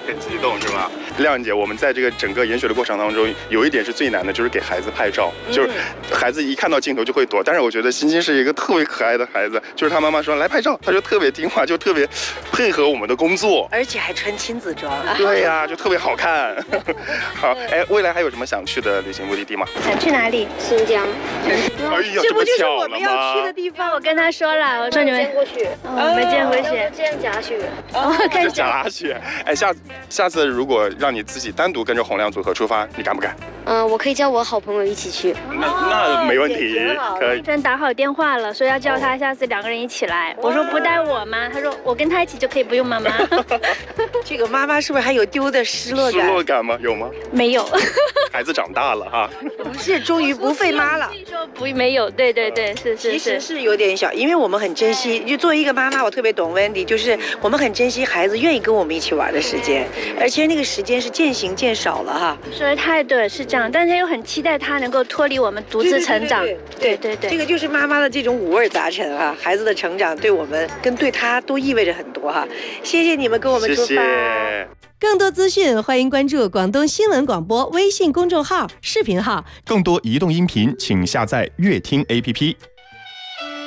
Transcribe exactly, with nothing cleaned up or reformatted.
很激动是吧？亮姐，我们在这个整个研学的过程当中，有一点是最难的，就是给孩子拍照，嗯、就是孩子一看到镜头就会躲。但是我觉得欣欣是一个特别可爱的孩子，就是他妈妈说来拍照，他就特别听话，就特别配合我们的工作， 而且还穿亲子装。 对呀、啊，就特别好看。好，哎，未来还有什么想去的旅行目的地吗？ 想去哪里？ 新疆。 哎呀， 这不就是我们要去的地方？ 我跟他说了，我说你们见过雪， 哦、没见过雪， 见假雪。 哦，看假雪。哎，下下次如果让你自己单独跟着洪亮组合出发，你敢不敢？ 嗯，我可以叫我好朋友一起去。 那那没问题，可以。 真打好电话了，说要叫他下次两个人一起来。我说不带我吗？他说我跟他一起就可以不用妈妈。 这个妈妈是不是还有丢的失落感？ 失落感吗？有吗？ 没有。 孩子长大了哈。 不是，终于不费妈了。 说不没有，对对对，是是是。 其实是有点小，因为我们很珍惜。就作为一个妈妈，我特别懂Wendy，就是我们很珍惜孩子愿意跟我们一起玩的时间，而且那个时间是渐行渐少了哈。 说的太对，是这样，但是又很期待他能够脱离我们独自成长。 对对 对, 对, 对, 对, 对, 对，这个就是妈妈的这种五味杂陈哈。孩子的成长对我们跟对他都意味着很多哈。谢谢你们跟我们出发。 谢谢。 更多资讯，欢迎关注广东新闻广播微信公众号、视频号。 更多移动音频，请下载乐听 A P P。